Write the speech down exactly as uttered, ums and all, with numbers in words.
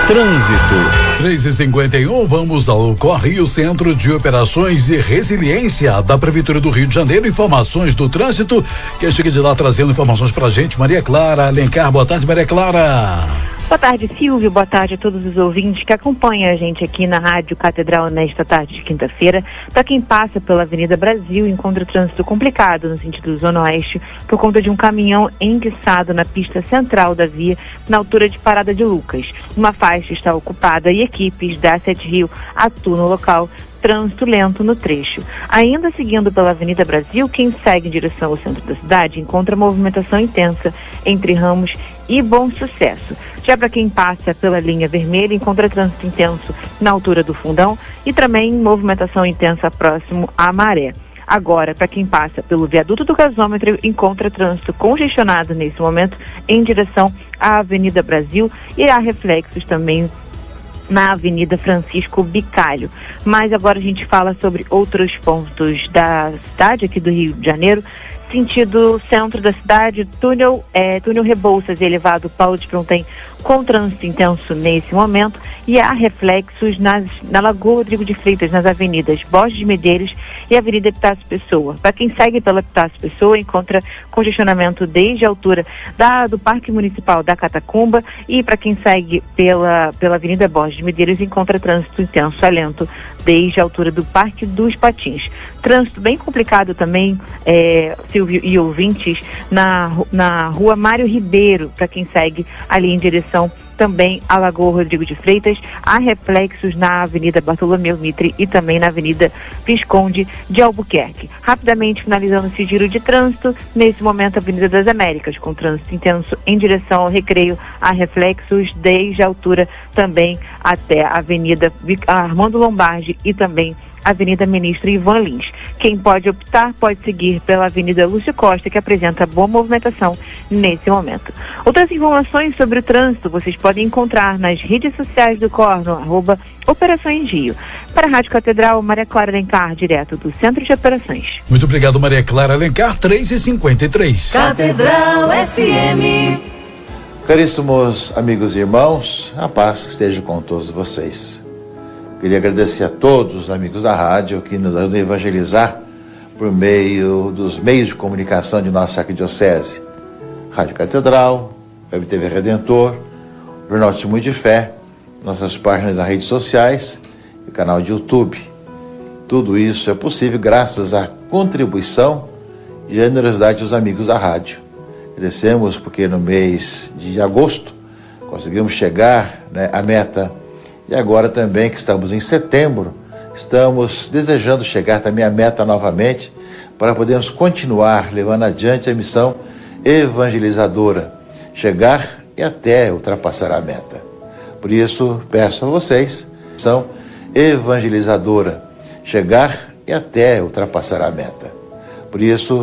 Trânsito. três e cinquenta e um, vamos ao Correio Centro de Operações e Resiliência da Prefeitura do Rio de Janeiro. Informações do trânsito. Quem chega de lá trazendo informações pra gente, Maria Clara Alencar. Boa tarde, Maria Clara. Boa tarde, Silvio. Boa tarde a todos os ouvintes que acompanham a gente aqui na Rádio Catedral nesta tarde de quinta-feira. Para quem passa pela Avenida Brasil, encontra o trânsito complicado no sentido Zona Oeste por conta de um caminhão enguiçado na pista central da via, na altura de Parada de Lucas. Uma faixa está ocupada e equipes da Sete Rio atuam no local. Trânsito lento no trecho. Ainda seguindo pela Avenida Brasil, quem segue em direção ao centro da cidade encontra movimentação intensa entre Ramos e Bom Sucesso. Já para quem passa pela linha vermelha, encontra trânsito intenso na altura do Fundão e também movimentação intensa próximo à Maré. Agora, para quem passa pelo viaduto do gasômetro, encontra trânsito congestionado nesse momento em direção à Avenida Brasil e há reflexos também na Avenida Francisco Bicalho. Mas agora a gente fala sobre outros pontos da cidade aqui do Rio de Janeiro, sentido centro da cidade, túnel, é, túnel Rebouças e elevado Paulo de Fronten com trânsito intenso nesse momento e há reflexos nas, na Lagoa Rodrigo de Freitas, nas avenidas Borges de Medeiros e Avenida Epitácio Pessoa. Para quem segue pela Epitácio Pessoa, encontra congestionamento desde a altura da, do Parque Municipal da Catacumba e para quem segue pela, pela Avenida Borges de Medeiros, encontra trânsito intenso a lento desde a altura do Parque dos Patins. Trânsito bem complicado também, é, Silvio e ouvintes, na, na Rua Mário Ribeiro, para quem segue ali em direção também a Lagoa Rodrigo de Freitas. Há reflexos na Avenida Bartolomeu Mitre e também na Avenida Visconde de Albuquerque. Rapidamente finalizando esse giro de trânsito, nesse momento a Avenida das Américas, com trânsito intenso em direção ao Recreio, há reflexos desde a altura também até a Avenida Armando Lombardi e também Avenida Ministro Ivan Lins. Quem pode optar pode seguir pela Avenida Lúcio Costa, que apresenta boa movimentação nesse momento. Outras informações sobre o trânsito vocês podem encontrar nas redes sociais do Cor, no arroba Operações Rio. Para a Rádio Catedral, Maria Clara Alencar, direto do Centro de Operações. Muito obrigado, Maria Clara Alencar, três e cinquenta e três. Catedral F M. Caríssimos amigos e irmãos, a paz esteja com todos vocês. Queria agradecer a todos os amigos da rádio que nos ajudam a evangelizar por meio dos meios de comunicação de nossa arquidiocese. Rádio Catedral, Web T V Redentor, Jornal Testemunho de Fé, nossas páginas nas redes sociais e o canal de YouTube. Tudo isso é possível graças à contribuição e generosidade dos amigos da rádio. Agradecemos porque no mês de agosto conseguimos chegar, né, à meta. E agora também que estamos em setembro, estamos desejando chegar também à meta novamente para podermos continuar levando adiante a missão evangelizadora, chegar e até ultrapassar a meta. Por isso, peço a vocês, missão evangelizadora, chegar e até ultrapassar a meta. Por isso,